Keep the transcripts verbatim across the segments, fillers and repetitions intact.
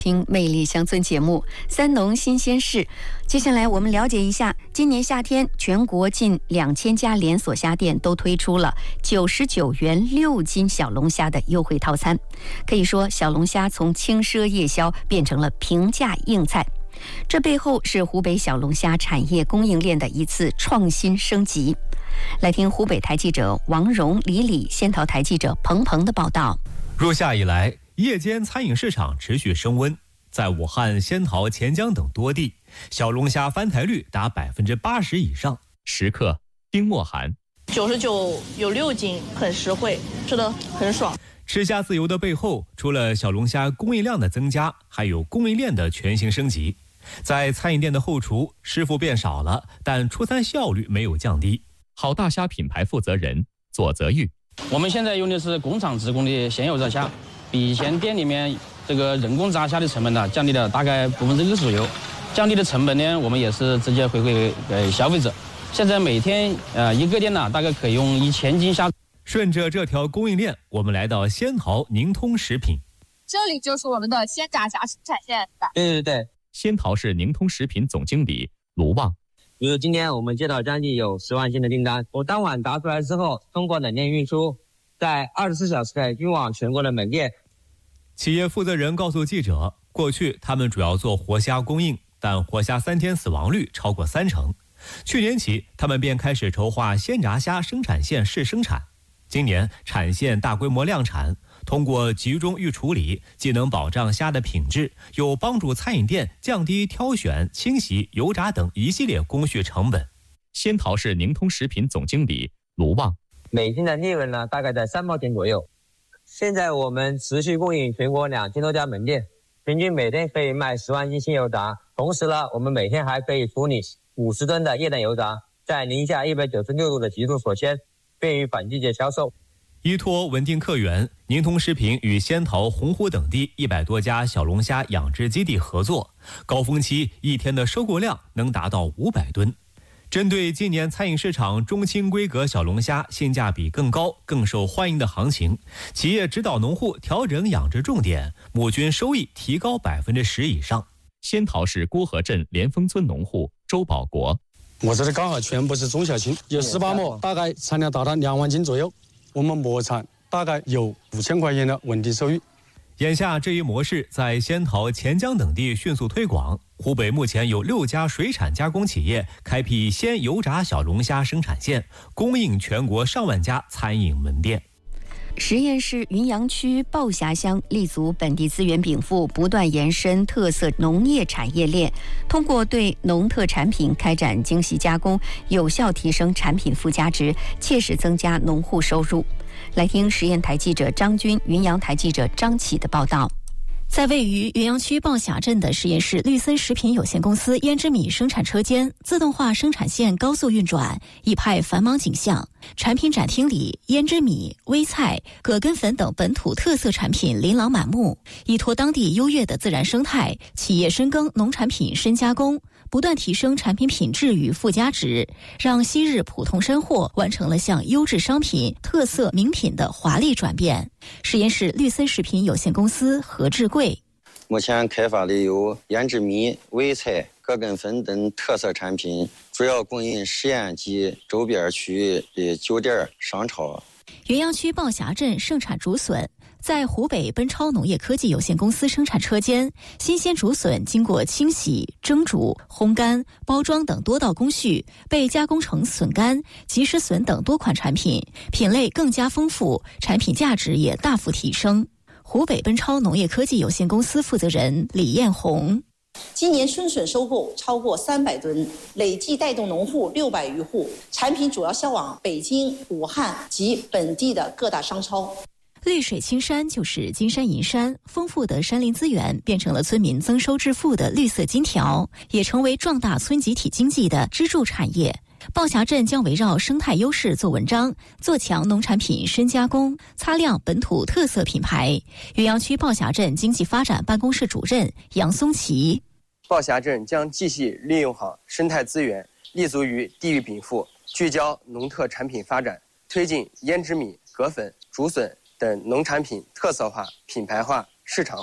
听魅力乡村节目三农新鲜事，接下来我们了解一下，今年夏天全国近两千家连锁虾店都推出了九十九元六斤小龙虾的优惠套餐，可以说小龙虾从轻奢夜宵变成了平价硬菜，这背后是湖北小龙虾产业供应链的一次创新升级。来听湖北台记者王蓉、李李，仙桃台记者彭鹏的报道。 入夏以来，夜间餐饮市场持续升温，在武汉、仙桃、钱江等多地，小龙虾翻台率达百分之八十以上。 食客丁墨涵， 九十九有六斤，很实惠，吃得很爽。 吃虾自由的背后，除了小龙虾供应量的增加，还有供应链的全新升级。在餐饮店的后厨，师傅变少了，但出餐效率没有降低。 好大虾品牌负责人左泽玉， 我们现在用的是工厂直供的鲜油炸虾，比以前店里面这个人工炸虾的成本呢，降低了大概百分之六十左右。降低的成本呢，我们也是直接回馈给消费者。现在每天呃一个店呢，大概可以用一千斤虾。 顺着这条供应链，我们来到仙桃宁通食品， 这里就是我们的鲜炸虾生产线。 对对对， 仙桃市宁通食品总经理卢旺。 比如今天我们接到将近有十万斤的订单，我当晚答出来之后，通过冷链运输，在二十四小时内运往全国的门店。 企业负责人告诉记者，过去他们主要做活虾供应，但活虾三天死亡率超过三成。去年起，他们便开始筹划鲜炸虾生产线试生产。今年产线大规模量产，通过集中预处理，既能保障虾的品质，又帮助餐饮店降低挑选、清洗、油炸等一系列工序成本。 仙桃市宁通食品总经理卢旺， 每斤的利润呢，大概在三毛钱左右。现在我们持续供应全国两千多家门店，平均每天可以卖十万斤鲜油炸。同时呢，我们每天还可以处理五十吨的液氮油炸，在零下一百九十六度的极速锁鲜，便于反季节销售。 依托稳定客源，宁通食品与仙桃、洪湖等地一百多家小龙虾养殖基地合作，高峰期一天的收购量能达到五百吨。针对今年餐饮市场中轻规格小龙虾性价比更高、更受欢迎的行情，企业指导农户调整养殖重点，亩均收益提高百分之十以上。 仙桃市郭河镇莲峰村农户周保国， 我这里刚好全部是中小青，有十八亩，大概产量达到两万斤左右。我们亩产大概有五千块钱的稳定收益。 眼下这一模式在仙桃、钱江等地迅速推广。湖北目前有六家水产加工企业开辟鲜油炸小龙虾生产线，供应全国上万家餐饮门店。 十堰市云阳区鲍峡乡立足本地资源禀赋，不断延伸特色农业产业链，通过对农特产品开展精细加工，有效提升产品附加值，切实增加农户收入。来听实验台记者张军、云阳台记者张启的报道。 在位于云阳区鲍峡镇的实验室绿森食品有限公司胭脂米生产车间，自动化生产线高速运转，一派繁忙景象。产品展厅里，胭脂米、微菜、葛根粉等本土特色产品琳琅满目。依托当地优越的自然生态，企业深耕农产品深加工，不断提升产品品质与附加值，让昔日普通山货完成了向优质商品、特色名品的华丽转变。实验室绿森食品有限公司何志贵， 目前开发的有胭脂米、微菜、葛根粉等特色产品，主要供应实验及周边区域的酒店、商超。 云阳区鲍峡镇盛产竹笋，在湖北奔超农业科技有限公司生产车间，新鲜竹笋经过清洗、蒸煮、烘干、包装等多道工序，被加工成笋干、即食笋等多款产品，品类更加丰富，产品价值也大幅提升。湖北奔超农业科技有限公司负责人李艳红， 今年春笋收购超过三百吨，累计带动农户六百余户，产品主要销往北京、武汉及本地的各大商超。 绿水青山就是金山银山，丰富的山林资源变成了村民增收致富的绿色金条，也成为壮大村集体经济的支柱产业。鲍峡镇将围绕生态优势做文章，做强农产品深加工，擦亮本土特色品牌。云阳区鲍峡镇经济发展办公室主任杨松奇， 鲍峡镇将继续利用好生态资源，立足于地域禀赋，聚焦农特产品发展，推进胭脂米、葛粉、竹笋等农产品特色化、品牌化、市场化，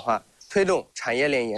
推动产业链延